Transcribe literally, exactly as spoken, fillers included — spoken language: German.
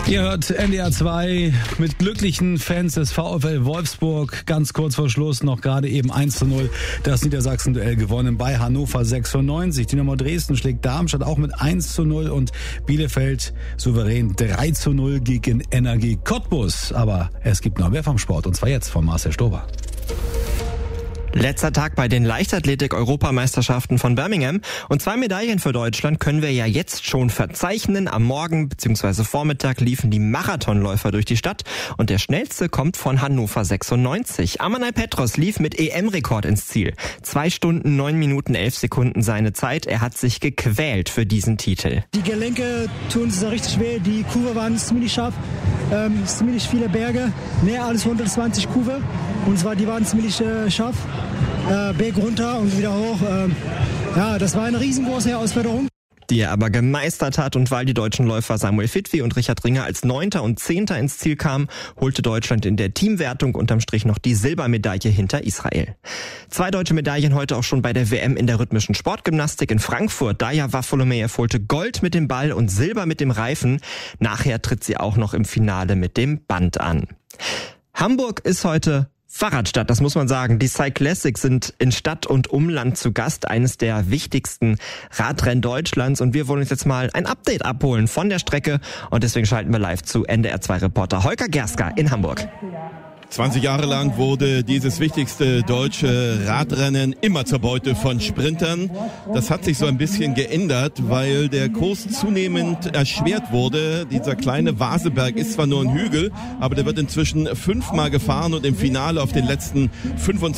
Ihr hört N D R zwei mit glücklichen Fans des VfL Wolfsburg. Ganz kurz vor Schluss noch gerade eben eins zu null das Niedersachsen-Duell gewonnen bei Hannover sechsundneunzig. Dynamo Dresden schlägt Darmstadt auch mit eins zu null und Bielefeld souverän drei zu null gegen N R G Cottbus. Aber es gibt noch mehr vom Sport und zwar jetzt von Marcel Stober. Letzter Tag bei den Leichtathletik-Europameisterschaften von Birmingham und zwei Medaillen für Deutschland können wir ja jetzt schon verzeichnen. Am Morgen bzw. Vormittag liefen die Marathonläufer durch die Stadt und der schnellste kommt von Hannover sechsundneunzig. Amanal Petros lief mit E M-Rekord ins Ziel. Zwei Stunden, neun Minuten, elf Sekunden seine Zeit. Er hat sich gequält für diesen Titel. Die Gelenke tun es richtig weh, die Kurve waren ziemlich scharf, ähm, ziemlich viele Berge, mehr als hundertzwanzig Kurve und zwar die waren ziemlich äh, scharf. Äh, Berg runter und wieder hoch. Ähm, ja, das war eine riesengroße Herausforderung. Die er aber gemeistert hat und weil die deutschen Läufer Samuel Fitwi und Richard Ringer als Neunter und Zehnter ins Ziel kamen, holte Deutschland in der Teamwertung unterm Strich noch die Silbermedaille hinter Israel. Zwei deutsche Medaillen heute auch schon bei der W M in der rhythmischen Sportgymnastik in Frankfurt. Daya Wafolomejew holte Gold mit dem Ball und Silber mit dem Reifen. Nachher tritt sie auch noch im Finale mit dem Band an. Hamburg ist heute Fahrradstadt, das muss man sagen. Die Cyclassics sind in Stadt und Umland zu Gast, eines der wichtigsten Radrennen Deutschlands. Und wir wollen uns jetzt mal ein Update abholen von der Strecke. Und deswegen schalten wir live zu N D R zwei Reporter Holger Gerska in Hamburg. zwanzig Jahre lang wurde dieses wichtigste deutsche Radrennen immer zur Beute von Sprintern. Das hat sich so ein bisschen geändert, weil der Kurs zunehmend erschwert wurde. Dieser kleine Vaseberg ist zwar nur ein Hügel, aber der wird inzwischen fünfmal gefahren und im Finale auf den letzten fünfundzwanzig